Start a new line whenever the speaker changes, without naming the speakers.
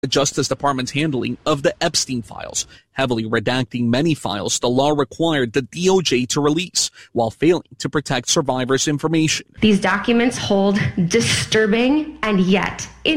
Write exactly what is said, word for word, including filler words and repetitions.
The Justice Department's handling of the Epstein files, heavily redacting many files the law required the D O J to release, while failing to protect survivors' information.
These documents hold disturbing and yet